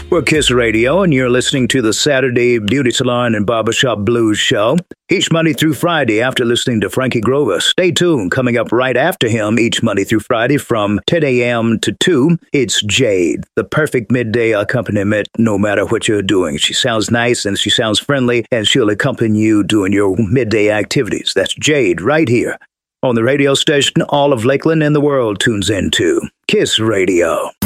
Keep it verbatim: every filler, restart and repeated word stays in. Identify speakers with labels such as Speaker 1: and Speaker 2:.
Speaker 1: We're Kiss Radio, and you're listening to the Saturday Beauty Salon and Barbershop Blues Show. Each Monday through Friday after listening to Frankie Grover. Stay tuned. Coming up right after him each Monday through Friday from ten a.m. to two, it's Jade, the perfect midday accompaniment no matter what you're doing. She sounds nice and she sounds friendly, and she'll accompany you doing your midday activities. That's Jade right here on the radio station all of Lakeland and the world tunes into Kiss Radio.